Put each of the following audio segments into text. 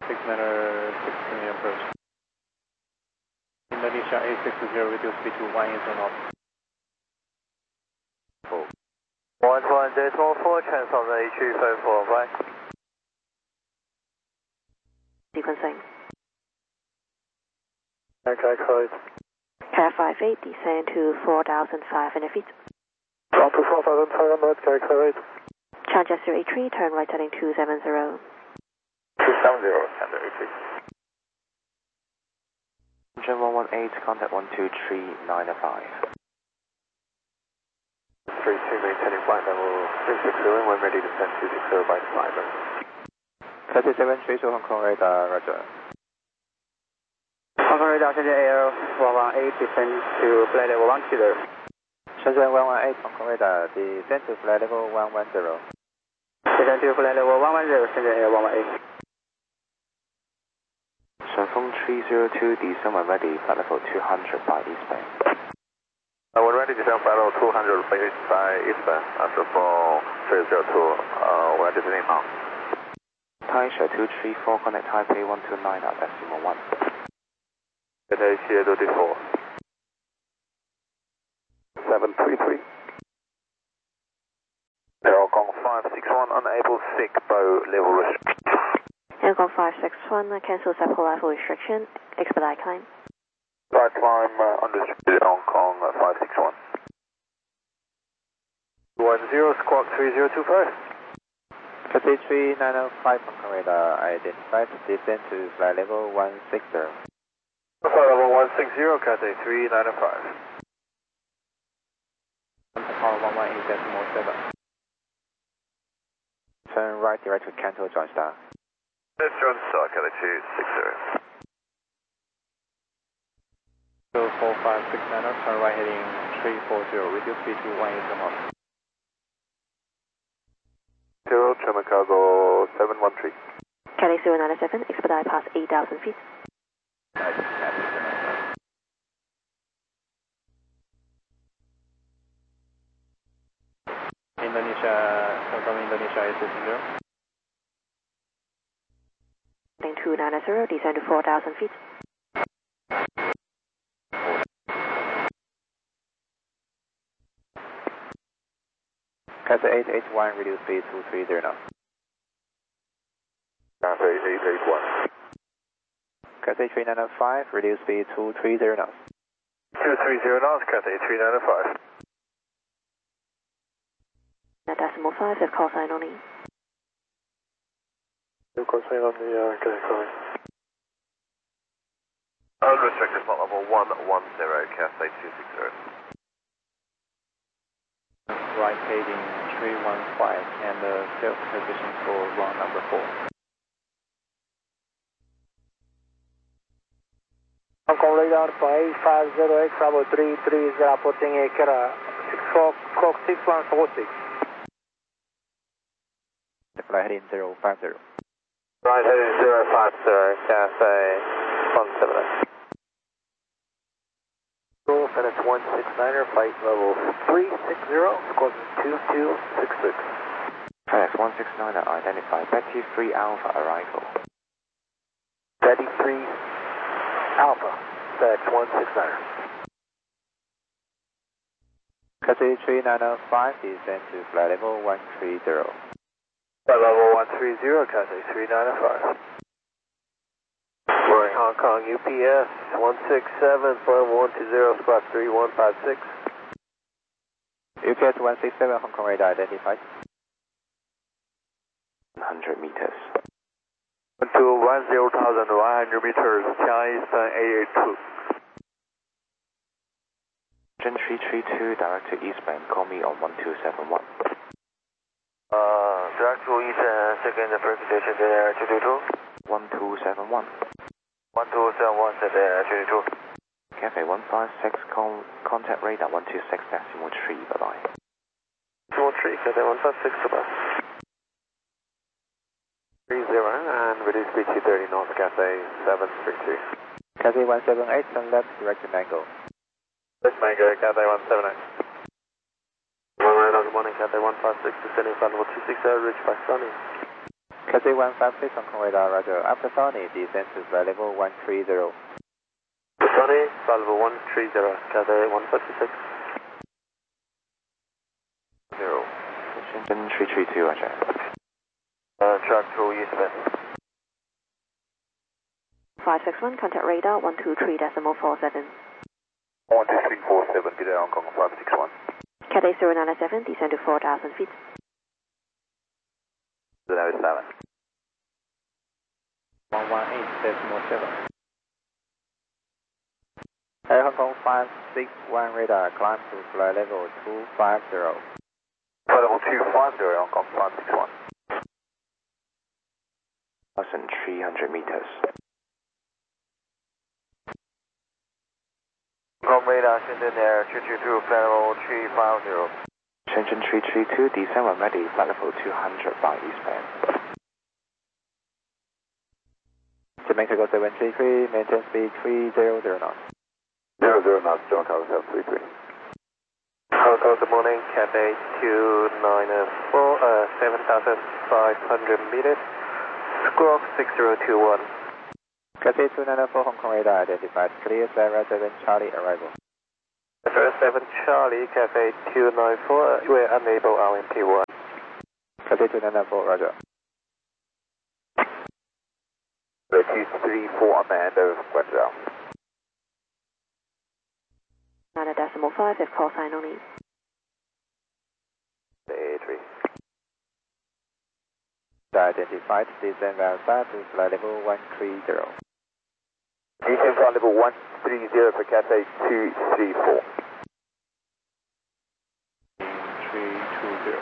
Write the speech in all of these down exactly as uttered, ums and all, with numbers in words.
six niner six million approach. Indonesia eight six zero, reduce speed to one eight zero knots. one one decimal four, transfer the H three five four, bye. Sequencing. Okay, close. Cat five eight, descend to four thousand five hundred feet. Up to four thousand five hundred, okay, close. Charge zero eight three, turn right heading two seven zero. two seven zero, Center eight three. Engine one one eight, contact one two three nine five. three two, maintaining flight level three six zero, when ready to send two six zero by the fiber. Cathay seven three two, Hong Kong radar, roger. Hong Kong radar, Shenzhen Air one one eight, descend to flight level one two zero. Shenzhen one one eight, Hong Kong radar, descend to flight level one one zero. Descend to flight level one one zero, Shenzhen Air one one eight. 顺风three zero two, descend when ready, flight level two hundred by eastbound. Uh, when ready, descend flight level two hundred by eastbound, after four three zero two, uh, we're descending now. Taisha two three four, connect Taipei one two nine at decimal one. Cathay C A two four. seven three three. Air Kong five six one, unable sick, bow level restriction. Aircon five six one, cancel Sepal level restriction, expedite climb. Right climb, uh, unrestricted Hong Kong uh, five six one. one zero, squawk three zero two five. Cathay three nine five, Hong Kong radar, identified, descend to flight level one six zero. Flight level one six zero, Cathay three nine five. Power one one eight decimal seven. Turn right direct to Canto Joint Star. Let's join Star, Cathay two six zero. So four five six niner, turn right heading three four zero, reduce speed to one eight zero knots. Zero, German cargo seven one three. Cathay zero nine seven, expedite past eight thousand feet. Indonesia, confirm Indonesia eight six zero. Heading two nine zero, descend to four thousand feet. Cathay eight eight one, reduce speed two three zero knots. Cathay eight eight one. Cathay three nine five, reduce speed two three zero knots. two three zero knots, Cathay three nine five. At decimal five, have call sign only. No call sign on the uh, Cathay calling. Unrestricted flight level one one zero, Cathay two six zero. Right heading three one five and uh, self position for run number four. Hong Kong radar five five zero eight, Bravo three three is reporting a Kira six four, clock six one four six. Flight heading zero five zero. Right heading zero five zero, Cathay one seven eight. FedEx one six niner, flight level three six zero, squawk two two six six. FedEx one six nine, identified, Betty three Alpha arrival. Betty three Alpha, FedEx one six niner. Cathay three nine five, descend to flight level one three zero. Flight level one three zero, Cathay three nine five. Roaring Hong Kong, U P S one six seven, flight level one two zero, squawk three one five six. U P S one six seven, Hong Kong radar identified. one hundred meters. one two one zero thousand one hundred meters, Chinese eight eight two. Gen three three two, direct to eastbound, call me on one two seven one. Uh, direct to eastbound, second and first station, Air two two two. one two seven one. one two seven one, Air two two two. Cathay one five six, con contact radar one two six decimal three, bye bye. Decimal three, Cathay one five six, bye bye. three zero, and reduce speed to thirty knots, Cathay seven three two. Cathay one seven eight, turn left, direct to Mango. Left Mango, Cathay one seven eight. One right, good morning, Cathay one five six, descending flight level two six zero, reach by Sunny. Cathay one five six Hong Kong radar, roger. After Sony, descend to flight level one three zero. Sony, flight level one three zero, Cathay one five six. Zero. Shenzhen three three two, roger. Uh, track to eastbound. five six one, contact radar one two three decimal four seven. one two three four seven, good day Hong Kong five six one. Cathay zero nine seven, descend to four thousand feet. zero seven. one one eight decimal seven. Air Hong Kong five six one radar, climb to flight level two five zero. Flight level two five zero, Hong Kong five six one. one thousand three hundred meters. Hong Kong radar, Shenzhen Air two two two, flight level three five zero. Shenzhen three three two, descend when ready, flight level two hundred by eastbound. Jamaica Go seven three three, maintain speed three zero zero knots. zero zero knots, John Tower seven three three. Hong Kong, good morning, Cathay two nine four, uh, seven thousand five hundred meters, squawk six zero two one. Cathay two nine four Hong Kong radar identified, clear Sierra seven Charlie arrival. Sierra seven Charlie, Cathay two nine four, you are unable R M P one. Cathay two nine four, roger. two three four, Amanda, Guangzhou. nine decimal five, if call sign only. A three. Identified, descend Alpha to flight level one three zero. Descend flight level one three zero for Cathay two three four. three two zero.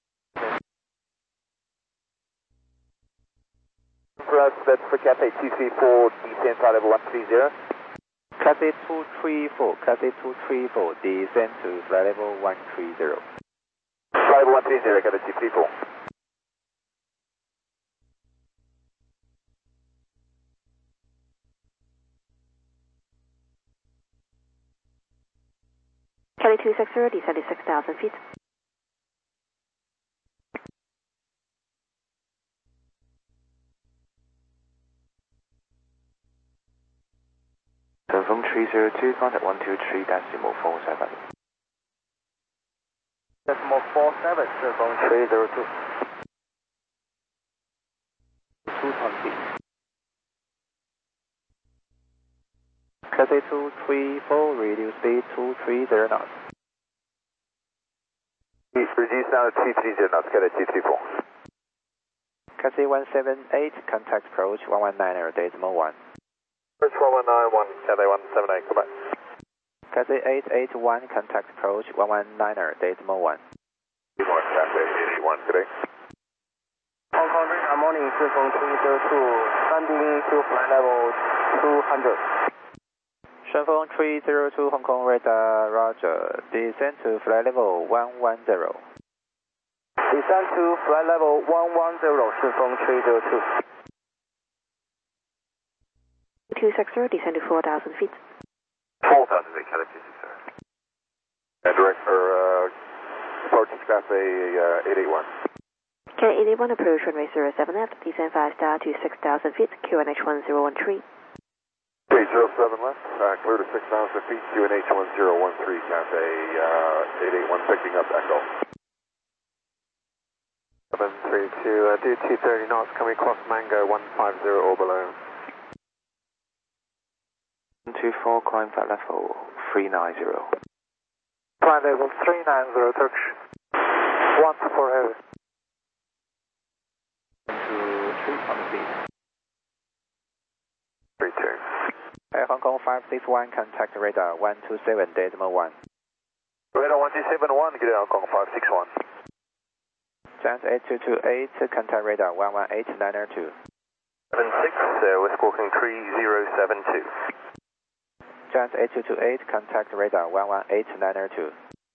For us, that's for Cathay two three four, descend flight level one three zero. Cathay two three four, Cathay two three four, descend to flight level one three zero. Flight level one three zero, Cathay two three four. Cathay two six zero, descend to six thousand feet. Confirm three zero two, contact one two three decimal four seven. Decimal four seven, confirm three zero two. two twenty. Cathay two three four, reduce speed two three zero knots. Reduce now to two three zero knots, Cathay two three four. Cathay one seven eight, contact approach one one nine decimal one. Approach one one nine one, Cathay one seven eight, goodbye. Cathay eight eight one, contact approach one one nine decimal one. Good morning, Cathay eight eight one, good day. Hong Kong radar morning, Shifeng three zero two, landing to flight level two hundred. Shenzhen three zero two Hong Kong radar, roger. Descend to flight level one one zero. Descend to flight level one one zero, Shifeng three zero two. two six zero, descend to four thousand feet. four thousand feet, Cathay two six zero. And direct for, uh, approach Cathay uh, eight eight one. Cathay eight eight one, approach runway zero seven left, descend five star to six thousand feet, Q N H one zero one three. eight zero seven left, uh, clear to six thousand feet, Q N H one zero one three, Cathay uh, eight eight one, picking up Echo. seven three two, uh, do two thirty knots, coming across Mango one five zero or below. one two four, climb flight level three nine zero. Flight level three nine zero, Turkish. one two four heavy. To three hundred feet. three two. Air Hong Kong five six one, contact radar one two seven decimal one. Radar one two seven one, good day Hong Kong five six one. Giant eight two two eight, contact radar one one eight nine two. seven six, uh, we're squawking three zero seven two. Giant eight two two eight, contact radar one one eight nine two.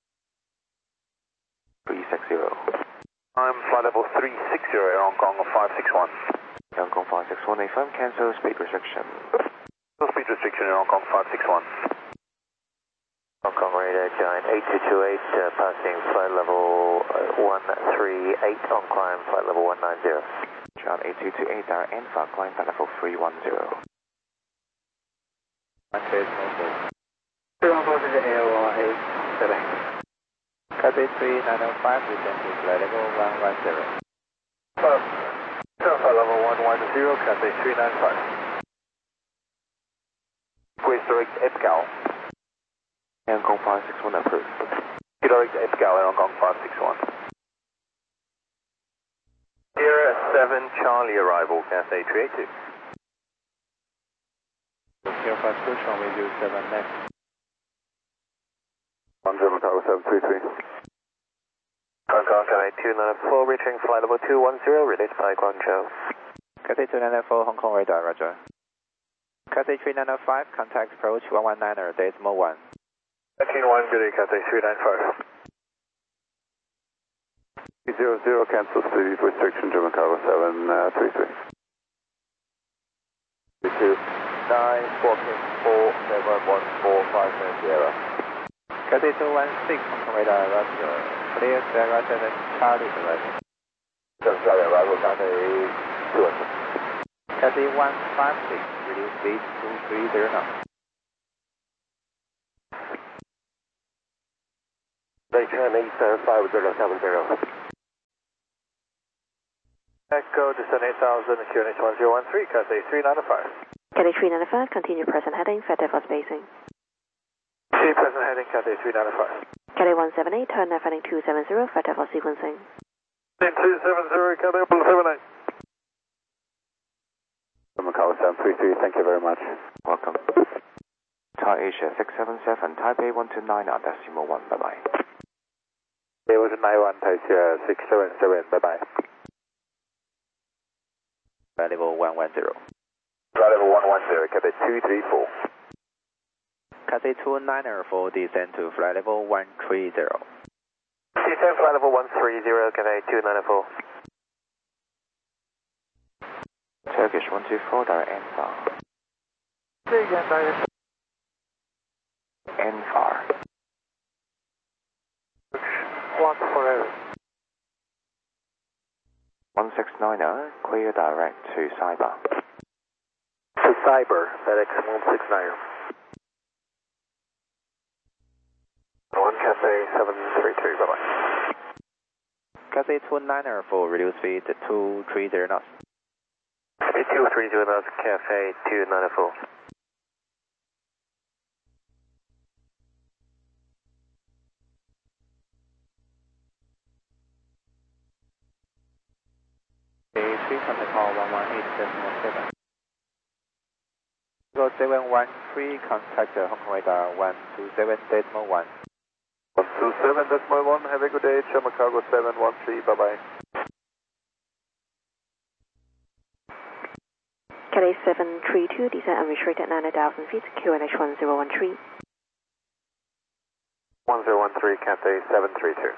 three six zero. I'm flight level three six zero, Hong Kong five six one. Hong Kong five six one, affirm cancel speed restriction. No speed restriction in Hong Kong five six one. Hong Kong radar, Giant eight two two eight, uh, passing flight level uh, one three eight on climb, flight level one nine zero. Charlie two two eight, direct Alpha, climb flight level three one zero. Okay, Moses. three one four is A O R eight, seven. Cathay three nine oh five, descend to flight level one one zero. Uh, flight level one one zero, Cathay three nine five. Square direct Edgal. Hong Kong five six one approved. Direct Edgal, Hong Kong five six one. Sierra seven Charlie arrival, Cathay three eight two. Sierra five two, runway zero seven left. One German Cargo seven three three. Hong Kong Cathay two nine four, reaching flight level two one zero, released by Guangzhou. Cathay two nine four, Hong Kong radar, roger. Cathay three nine five, contact approach one one nine, decimal one. nineteen one, good day, Cathay three nine five. Zero zero, cancel speed restriction, German Cargo seven three three. Two two nine, squawking four seven one four five nine Sierra. Cathay two one six, Hong Kong radar, roger. Clear Sierra seven Charlie arrival. Seven Charlie arrival, Cathay two one six. Cathay one five six, reduce speed two three zero knots. Station eight seven five zero seven zero. Echo, descend eight thousand, Q N H one zero one three, Cathay three nine five. Cathay three nine five, continue present heading, Flight for spacing. See present heading, Cathay three nine five. Cathay one seven eight, turn left heading two seven zero, Flight for sequencing. two seven zero, Cathay one seven eight. Macau seven three three, thank you very much. Welcome. Thai Asia six seven seven, Taipei one two nine, decimal one, bye bye. It was nine one, Taipei six seven seven, bye bye. Flight level one one zero. Flight level one one zero, Cathay two three four. Cathay two nine four, descend to flight level one three zero. Descend flight level one three zero, Cathay two nine four. Turkish one two four, direct Alpha. Say again, direct. Enfar. One forever. one six nine zero, clear direct to Cyber. To Cyber, FedEx one six nine. One Cathay seven three three, bye bye. Cathay two nine four, reduce speed two three zero knots. two three zero knots, Cathay two nine four. three contact call one one eight decimal seven. Go seven one three, contact Hong Kong radar one two seven decimal one. one two seven decimal one, have a good day, German Cargo seven one three, bye bye. Cathay seven three two, descend unrestricted nine thousand feet, Q N H one zero one three. one zero one three, Cathay seven three two.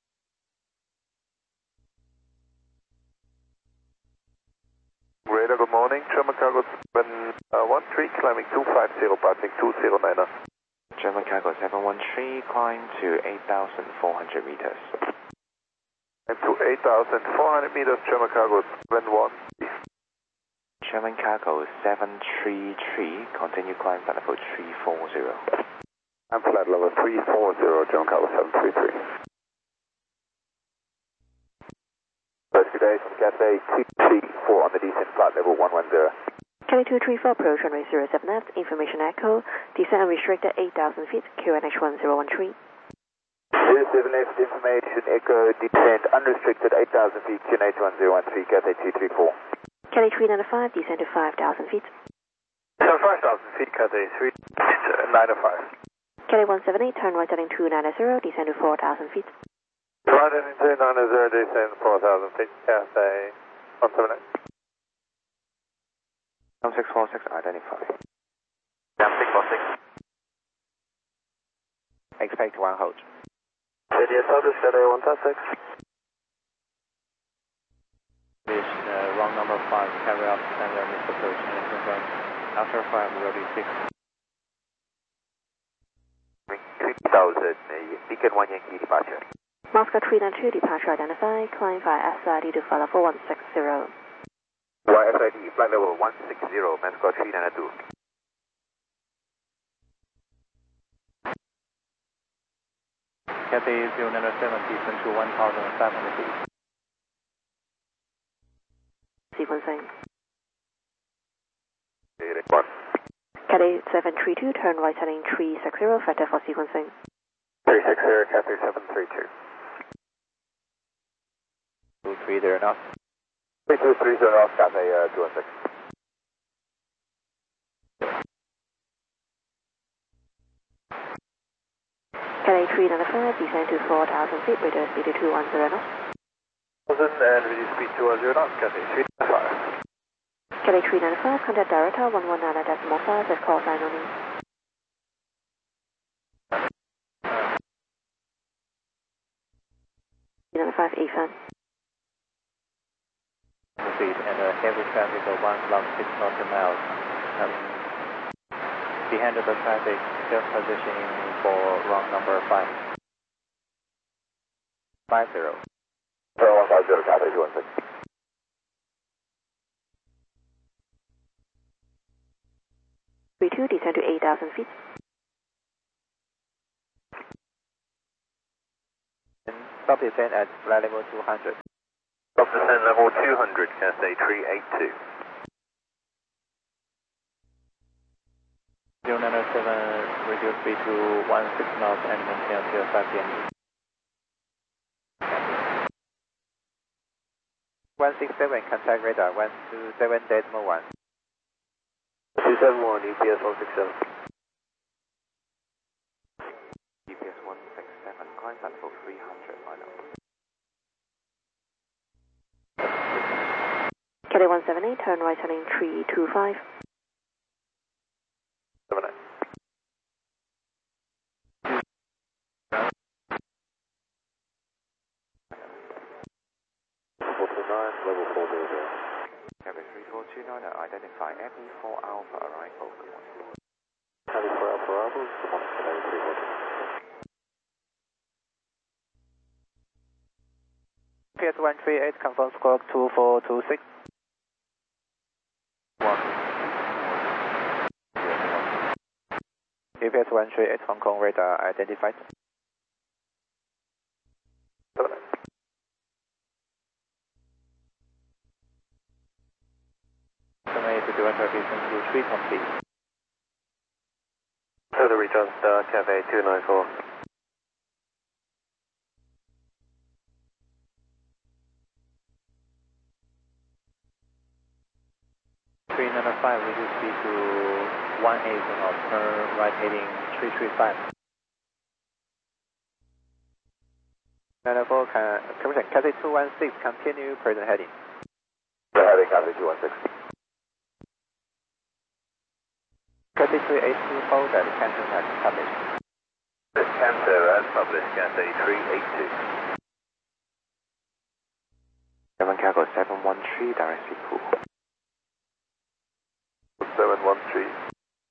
Radar, good morning, German Cargo seven one three, climbing two five zero, passing two zero nine. German Cargo seven one three, climb to eight thousand four hundred meters. And to eight thousand four hundred meters, German Cargo seven one three. German Cargo seven three three, continue climb flight level three four zero. And flight level three four zero, German Cargo seven three three. First good day from Cathay two three four on the descent, flight level one one zero. Cathay two three four, approach runway zero seven left, information echo, descend unrestricted eight thousand feet, Q N H one zero one three. zero seven left, information echo, descent unrestricted eight thousand feet, Q N H one zero one three, Cathay two three four. Cathay three nine five, descend to five thousand feet. So five thousand feet, Cathay three nine five. Cathay one seven eight, turn right heading two nine zero, descend to four thousand feet. Right heading two nine zero, descend four thousand feet, Cathay one seven eight. one six four six, identify. Yeah, six four six. Expect one hold. Radio Southern, Cathay one five six. This uh, wrong number five, carry out standard approach and confirm. After five, will be six. three thousand, Beacon one Yankee departure. Moscow three nine two, departure identified, climb via S I D to flight level one six zero. Y S I D, flight level one six zero, Mexico three nine two. Cathay zero nine seven, descend to one thousand five hundred feet. Sequencing. One. Cathay seven three two, turn right heading three six zero, factor for sequencing. three six zero, Cathay seven three two. two three zero knots. three two three zero knots, Cathay uh, two one six. Cathay three nine five, descend to four thousand feet, radar speed two one zero knots. And reduce speed two one zero knots, Cathay three nine five. Cathay three nine five, contact director one one nine decimal five, with call sign only. three nine five, E F A N. Speed and uh, heavy traffic of one log six knots per mile. Um, behind the traffic, just positioning for wrong number five. Five zero. zero one five zero, Cathay two one six. three two, descend to eight thousand feet. Stop descent at flight level two hundred. Stop descent level two hundred, Cathay three eight two. zero nine seven, reduce speed to one six knots and maintain until five P M one six seven, contact radar one two seven decimal one. two seven one, E P S one six seven. E P S one six seven, climb level three hundred, line up. Cathay one seven eight, turn right heading three two five. seven nine. four two nine, level four zero zero. Cathay three four two nine, identify F E four Alpha arrival. Good morning. Cathay four Alpha arrival, good morning, Cathay three four two nine. P S one three eight, confirm squawk two four two six. one. G P S one three eight, Hong Kong radar identified. seven nine. Estimate to director distance to three complete. Further return star, Cathay two nine four. three nine five, reduce speed to one eight knots, turn right heading three three five. nine four, Commission, Cathay two one six, continue present heading. The heading, Cathay two one six. Cathay three eight two, hold at Canton has published. This Cancer as published, Cathay three eight two. German Cargo seven one three, direct seat pool.